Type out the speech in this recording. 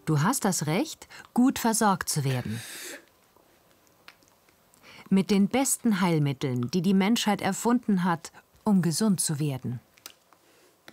Du hast das Recht, gut versorgt zu werden. Mit den besten Heilmitteln, die die Menschheit erfunden hat, um gesund zu werden.